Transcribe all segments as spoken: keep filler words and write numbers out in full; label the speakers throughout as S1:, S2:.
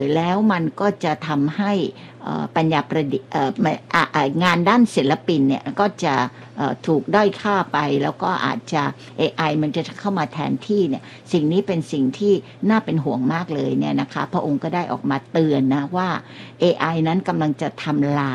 S1: แล้วมันก็จะทำให้ปัญญาประดิษฐ์งานด้านศิลปินเนี่ยก็จะถูกด้อยค่าไปแล้วก็อาจจะ เอ ไอ มันจะเข้ามาแทนที่เนี่ยสิ่งนี้เป็นสิ่งที่น่าเป็นห่วงมากเลยเนี่ยนะคะพระองค์ก็ได้ออกมาเตือนนะว่า เอ ไอ นั้นกำลังจะทำลาย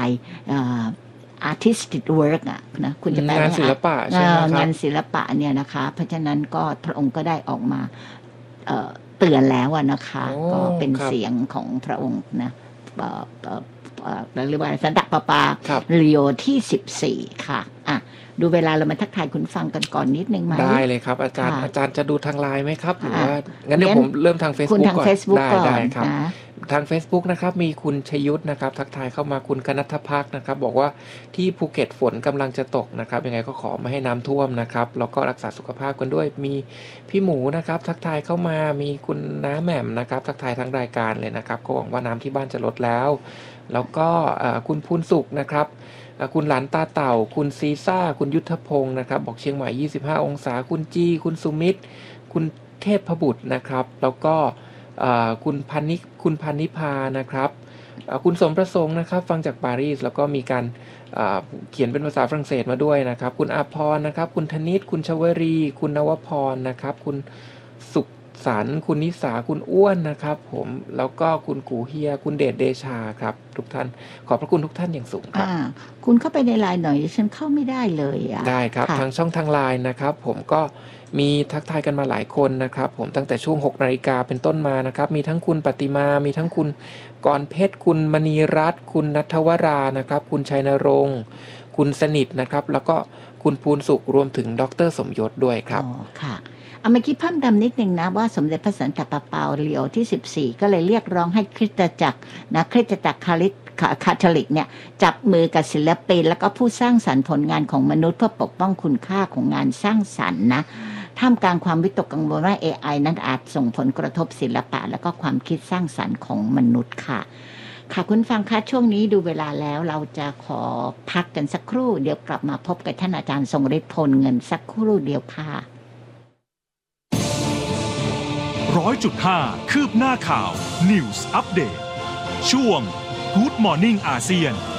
S1: artistic work อ่ะนะคุณจะแปลว่างานศิลปะใช่ไหมครับงานศิลปะเนี่ยนะคะเพราะฉะนั้นก็พระองค์ก็ได้ออกมาเตือนแล้วนะคะก็เป็นเสียงของพระองค์นะเรียกว่าสันตะปาปาลีโอที่สิบสี่ค่ะอ่ะดูเวลาเรามาทักทายคุณฟังกันก่อนนิดนึงไหม
S2: ได้เลยครับอาจารย์อาจารย์จะดูทางไลน์ไหมครับหรือว่างั้นเดี๋ยวผมเริ่มทาง Facebook ก่อนได้ได้ครับทาง Facebook นะครับมีคุณชยุทธนะครับทักทายเข้ามาคุณกนัฐภักดิ์นะครับบอกว่าที่ภูเก็ตฝนกำลังจะตกนะครับยังไงก็ขอไม่ให้น้ำท่วมนะครับแล้วก็รักษาสุขภาพกันด้วยมีพี่หมูนะครับทักทายเข้ามามีคุณน้าแหม่มนะครับทักทายทั้งรายการเลยนะครับก็หวังว่าน้ำที่บ้านจะลดแล้วแล้วก็คุณพูนสุขนะครับคุณหลานตาเต่าคุณซีซ่าคุณยุทธพงศ์นะครับบอกเชียงใหม่ยี่สิบห้าองศาคุณจีคุณสุมิตรคุณเทพบุตรนะครับแล้วก็คุณพันนิคุณพันนิพานะครับคุณสมประสงค์นะครับฟังจากปารีสแล้วก็มีการเขียนเป็นภาษาฝรั่งเศสมาด้วยนะครับคุณอาภรณ์นะครับคุณธนิตคุณชวรีคุณนวพรนะครับคุณสุขสันต์คุณนิสาคุณอ้วนนะครับผมแล้วก็คุณกูเฮียคุณเดชเดชาครับทุกท่านขอบพระคุณทุกท่านอย่างสูงครับ
S1: คุณเข้าไปในไลน์หน่อยฉันเข้าไม่ได้เลยอ่ะ
S2: ได้ครับทางช่องทางไลน์นะครับผมก็มีทักทายกันมาหลายคนนะครับผมตั้งแต่ช่วงหกนาฬิกาเป็นต้นมานะครับมีทั้งคุณปฏิมามีทั้งคุณกรเพชรคุณมณีรัตน์คุณณัฐวรานะครับคุณชัยนรงค์คุณสนิทนะครับแล้วก็คุณภูนสุขรวมถึงดร.สมยศด้วยครับ
S1: อ๋อค่ะเอามาคิดเพิ่มเติมนิดนึงนะว่าสมเด็จพระสันตะปาเปาลีโอที่สิบสี่ก็เลยเรียกร้องให้คริสตจักรนะคริสตจักรคาลิคาทอลิกเนี่ยจับมือกับศิลปินแล้วก็ผู้สร้างสรรค์ผลงานของมนุษย์เพื่อปกป้องคุณค่าของงานสร้างสรรค์นะท่ามกลางความวิตกกังวลว่า เอ ไอ นั้นอาจส่งผลกระทบศิลปะและก็ความคิดสร้างสรรค์ของมนุษย์ค่ะค่ะคุณฟังคะช่วงนี้ดูเวลาแล้วเราจะขอพักกันสักครู่เดี๋ยวกลับมาพบกับท่านอาจารย์ทรงฤทธิ์พลเงินสักครู่เดียวค่ะ
S3: ร้อยจุดห้าคืบหน้าข่าว News Update ช่วง Good Morning อาเซียน